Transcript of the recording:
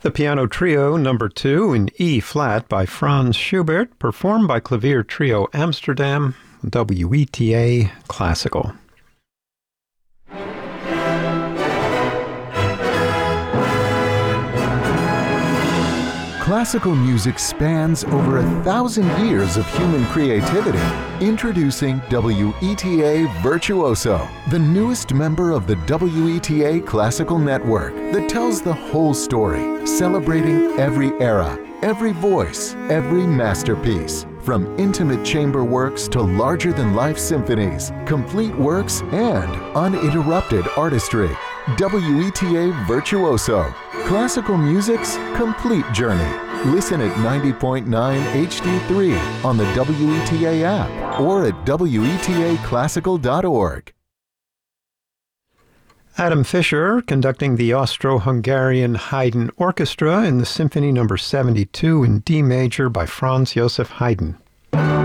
The Piano Trio No. 2 in E-flat by Franz Schubert, performed by Clavier Trio Amsterdam, WETA Classical. Classical music spans over 1,000 years of human creativity. Introducing WETA Virtuoso, the newest member of the WETA Classical Network that tells the whole story, celebrating every era, every voice, every masterpiece. From intimate chamber works to larger-than-life symphonies, complete works, and uninterrupted artistry. WETA Virtuoso, classical music's complete journey. Listen at 90.9 HD3 on the WETA app or at wetaclassical.org. Adam Fischer conducting the Austro-Hungarian Haydn Orchestra in the Symphony No. 72 in D major by Franz Joseph Haydn.